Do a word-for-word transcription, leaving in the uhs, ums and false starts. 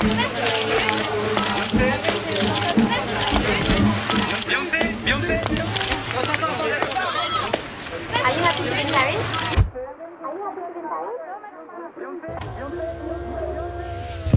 Beyoncé, Beyoncé. Are you happy to be in Paris? Beyoncé, Beyoncé.